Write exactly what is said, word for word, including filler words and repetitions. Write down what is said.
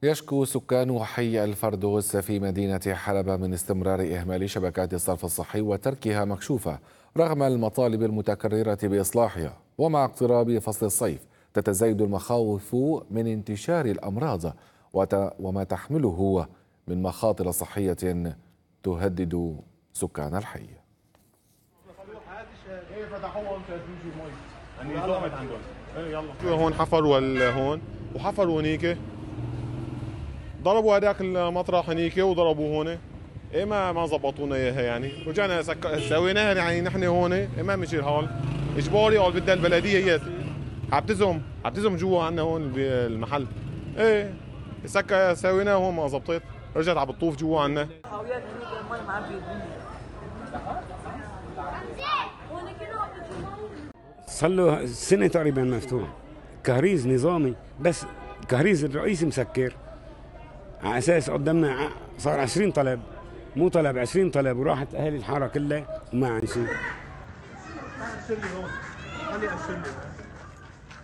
يشكو سكان حي الفردوس في مدينة حلب من استمرار إهمال شبكات الصرف الصحي وتركها مكشوفة رغم المطالب المتكررة بإصلاحها. ومع اقتراب فصل الصيف تتزايد المخاوف من انتشار الأمراض وما تحمله من مخاطر صحية تهدد سكان الحي. هون حفروا هون وحفروا هنيك، ضربوا هذاك المطرح هنيك وضربوا هون. ايه ما ما زبطونا اياها يعني، رجعنا سك... سويناها يعني نحن هون. إيه ما مشي الحال اجباري او بدها البلديه هي عبتزهم عبتزهم جوا عنا هون بالمحل. ايه سك سويناها هون ما زبطت، رجعت عم بتطوف جوا عنا. صار له سنه تقريبا مفتوح، كهريز نظامي بس الكهريز الرئيسي مسكر على اساس قدامنا صار عشرين طلب، مو طلب عشرين طلب، وراحت اهالي الحاره كلها وما عن شيء.